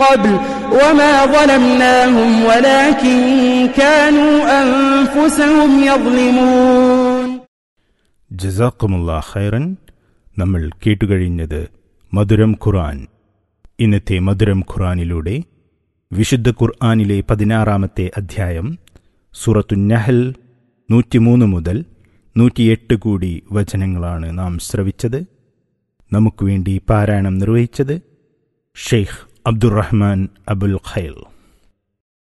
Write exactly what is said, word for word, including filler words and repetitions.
قبل وما ظلمناهم ولكن كانوا أنفسهم يظلمون. ജസാക്കുമുല്ലാഹ് ഖൈറൻ. നമ്മൾ കേട്ടുകഴിഞ്ഞത് മധുരം ഖുർആൻ. ഇന്നത്തെ മധുരം ഖുർആനിലൂടെ വിശുദ്ധ ഖുർആനിലെ പതിനാറാമത്തെ അധ്യായം സൂറത്തു നഹൽ നൂറ്റിമൂന്ന് മുതൽ നൂറ്റിയെട്ട് കൂടി വചനങ്ങളാണ് നാം ശ്രവിച്ചത്. നമുക്ക് വേണ്ടി പാരായണം നിർവഹിച്ചത് ഷെയ്ഖ് അബ്ദുറഹ്മാൻ അബുൽ ഖൈൽ.